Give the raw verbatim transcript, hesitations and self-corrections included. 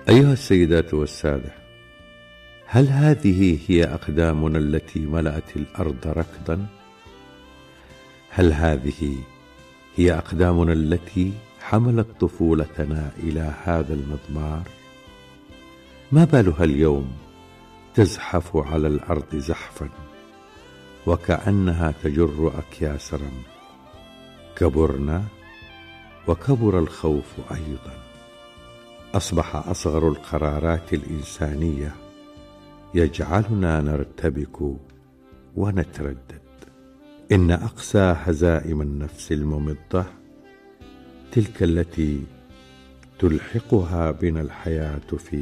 أيها السيدات والسادة، هل هذه هي أقدامنا التي ملأت الأرض ركضا؟ هل هذه هي أقدامنا التي حملت طفولتنا إلى هذا المضمار؟ ما بالها اليوم تزحف على الأرض زحفا وكأنها تجر أكياس رمل. كبرنا وكبر الخوف أيضا. أصبح أصغر القرارات الإنسانية يجعلنا نرتبك ونتردد. إن أقسى هزائم النفس الممضة تلك التي تلحقها بنا الحياة في